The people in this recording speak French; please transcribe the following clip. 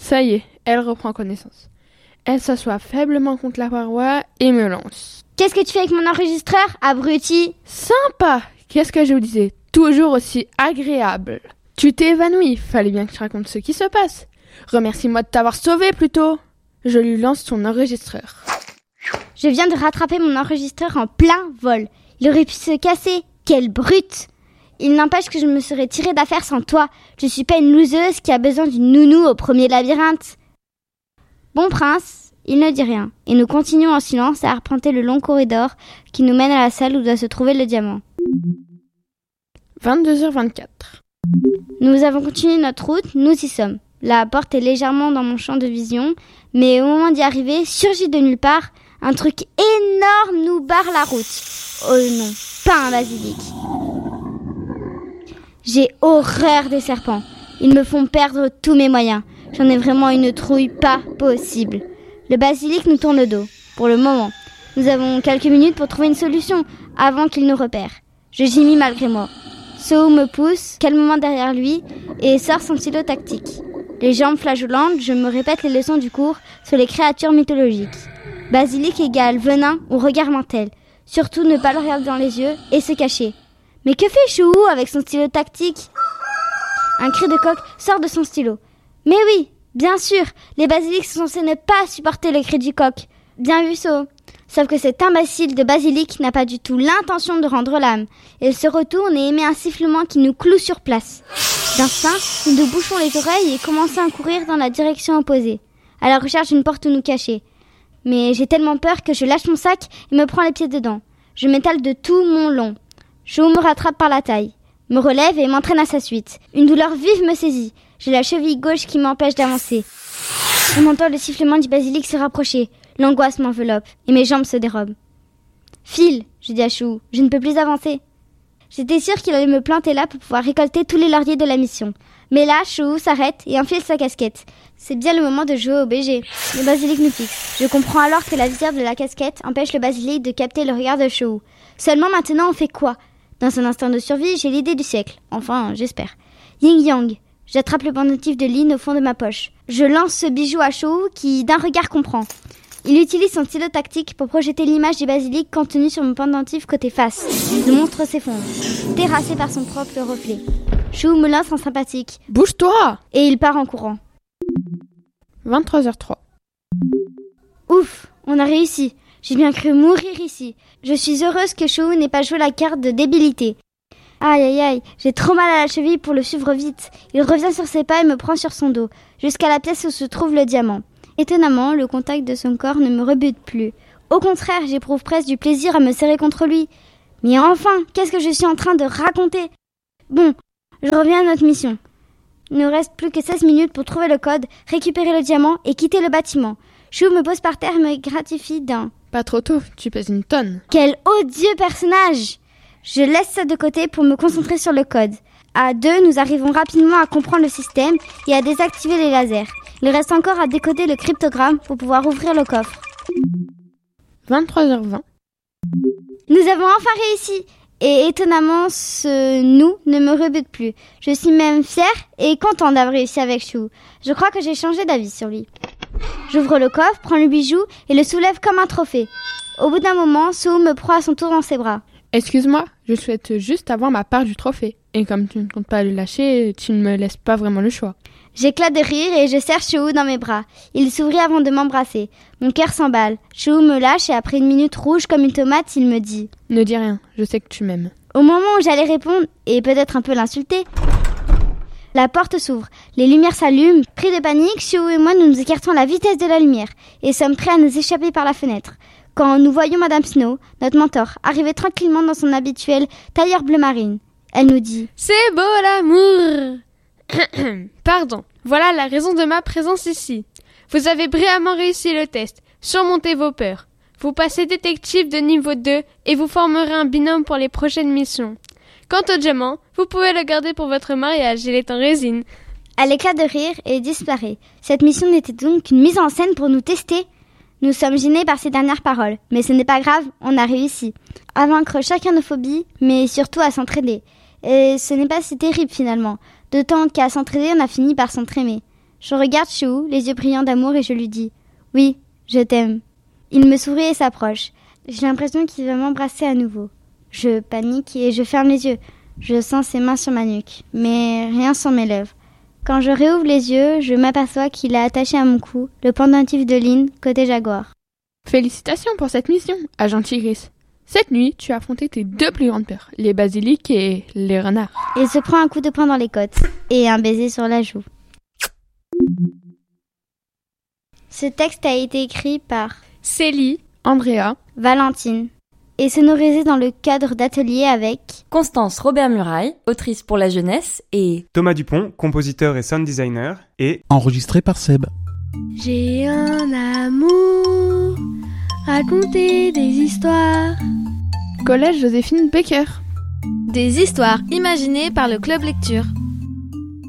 Ça y est, elle reprend connaissance. Elle s'assoit faiblement contre la paroi et me lance. Qu'est-ce que tu fais avec mon enregistreur, abruti? Sympa! Qu'est-ce que je vous disais? Toujours aussi agréable. Tu t'es évanoui, fallait bien que je raconte ce qui se passe. Remercie-moi de t'avoir sauvé plutôt. Je lui lance son enregistreur. Je viens de rattraper mon enregistreur en plein vol. Il aurait pu se casser. Quelle brute! Il n'empêche que je me serais tirée d'affaire sans toi. Je suis pas une loseuse qui a besoin d'une nounou au premier labyrinthe. Bon prince, il ne dit rien. Et nous continuons en silence à arpenter le long corridor qui nous mène à la salle où doit se trouver le diamant. 22h24. Nous avons continué notre route, nous y sommes. La porte est légèrement dans mon champ de vision, mais au moment d'y arriver, surgit de nulle part, un truc énorme nous barre la route. Oh non, pas un basilic. J'ai horreur des serpents. Ils me font perdre tous mes moyens. J'en ai vraiment une trouille pas possible. Le basilic nous tourne le dos, pour le moment. Nous avons quelques minutes pour trouver une solution, avant qu'il nous repère. Je gémis malgré moi. So me pousse calmement derrière lui et sort son stylo tactique. Les jambes flageolantes, je me répète les leçons du cours sur les créatures mythologiques. Basilic égale venin ou regard mentel. Surtout ne pas le regarder dans les yeux et se cacher. Mais que fait Chou avec son stylo tactique? Un cri de coq sort de son stylo. Mais oui, bien sûr, les basilics sont censés ne pas supporter le cri du coq. Bien vu, So. Sauf que cet imbécile de basilic n'a pas du tout l'intention de rendre l'âme. Il se retourne et émet un sifflement qui nous cloue sur place. D'instinct, nous nous bouchons les oreilles et commençons à courir dans la direction opposée, à la recherche d'une porte où nous cacher. Mais j'ai tellement peur que je lâche mon sac et me prends les pieds dedans. Je m'étale de tout mon long. Chou me rattrape par la taille, me relève et m'entraîne à sa suite. Une douleur vive me saisit. J'ai la cheville gauche qui m'empêche d'avancer. On entend le sifflement du basilic se rapprocher. L'angoisse m'enveloppe et mes jambes se dérobent. « File !» je dis à Chou, « je ne peux plus avancer. » J'étais sûre qu'il allait me planter là pour pouvoir récolter tous les lauriers de la mission. Mais là, Chou s'arrête et enfile sa casquette. C'est bien le moment de jouer au BG. Le basilic nous fixe. Je comprends alors que la visière de la casquette empêche le basilic de capter le regard de Chou. Seulement maintenant, on fait quoi? Dans un instinct de survie, j'ai l'idée du siècle. Enfin, j'espère. Yin-yang. J'attrape le pendentif de Lynn au fond de ma poche. Je lance ce bijou à Chou qui, d'un regard, comprend. Il utilise son stylo tactique pour projeter l'image du basilic contenu sur mon pendentif côté face. Le monstre s'effondre, terrassé par son propre reflet. Chou me lance un sympathique. « Bouge-toi !» Et il part en courant. 23h03. Ouf, on a réussi. J'ai bien cru mourir ici. Je suis heureuse que Chou n'ait pas joué la carte de débilité. Aïe aïe aïe, j'ai trop mal à la cheville pour le suivre vite. Il revient sur ses pas et me prend sur son dos, jusqu'à la pièce où se trouve le diamant. Étonnamment, le contact de son corps ne me rebute plus. Au contraire, j'éprouve presque du plaisir à me serrer contre lui. Mais enfin, qu'est-ce que je suis en train de raconter? Bon, je reviens à notre mission. Il ne reste plus que 16 minutes pour trouver le code, récupérer le diamant et quitter le bâtiment. Chou me pose par terre et me gratifie d'un... Pas trop tôt, tu pèses une tonne. Quel odieux personnage! Je laisse ça de côté pour me concentrer sur le code. À deux, nous arrivons rapidement à comprendre le système et à désactiver les lasers. Il reste encore à décoder le cryptogramme pour pouvoir ouvrir le coffre. 23h20. Nous avons enfin réussi. Et étonnamment, ce « nous » ne me rebute plus. Je suis même fière et contente d'avoir réussi avec Chou. Je crois que j'ai changé d'avis sur lui. J'ouvre le coffre, prends le bijou et le soulève comme un trophée. Au bout d'un moment, Chou me prend à son tour dans ses bras. Excuse-moi, je souhaite juste avoir ma part du trophée. Et comme tu ne comptes pas le lâcher, tu ne me laisses pas vraiment le choix. J'éclate de rire et je serre Chou dans mes bras. Il sourit avant de m'embrasser. Mon cœur s'emballe. Chou me lâche et après une minute rouge comme une tomate, il me dit « Ne dis rien, je sais que tu m'aimes. » Au moment où j'allais répondre, et peut-être un peu l'insulter, la porte s'ouvre. Les lumières s'allument. Pris de panique, Chou et moi nous nous écartons à la vitesse de la lumière et sommes prêts à nous échapper par la fenêtre. Quand nous voyons Madame Snow, notre mentor, arriver tranquillement dans son habituel tailleur bleu marine, elle nous dit « C'est beau l'amour !» Pardon, voilà la raison de ma présence ici. Vous avez brillamment réussi le test, surmontez vos peurs. Vous passez détective de niveau 2 et vous formerez un binôme pour les prochaines missions. Quant au diamant, vous pouvez le garder pour votre mariage, il est en résine. Elle éclate de rire et disparaît. Cette mission n'était donc qu'une mise en scène pour nous tester. Nous sommes gênés par ces dernières paroles, mais ce n'est pas grave, on a réussi. À vaincre chacun nos phobies, mais surtout à s'entraider. Et ce n'est pas si terrible finalement. D'autant qu'à s'entraider, on a fini par s'entraimer. Je regarde Chou, les yeux brillants d'amour, et je lui dis « Oui, je t'aime ». Il me sourit et s'approche. J'ai l'impression qu'il va m'embrasser à nouveau. Je panique et je ferme les yeux. Je sens ses mains sur ma nuque, mais rien sur mes lèvres. Quand je réouvre les yeux, je m'aperçois qu'il a attaché à mon cou le pendentif de Lynn côté jaguar. Félicitations pour cette mission, agent Tigris. Cette nuit, tu as affronté tes 2 plus grandes peurs, les basiliques et les renards. Il se prend un coup de poing dans les côtes et un baiser sur la joue. Ce texte a été écrit par Célie, Andrea, Valentine et sonorisé dans le cadre d'atelier avec Constance Robert-Muraille, autrice pour la jeunesse, et Thomas Dupont, compositeur et sound designer, et enregistré par Seb. J'ai un amour, raconter des histoires. Collège Joséphine Baker. Des histoires imaginées par le Club Lecture.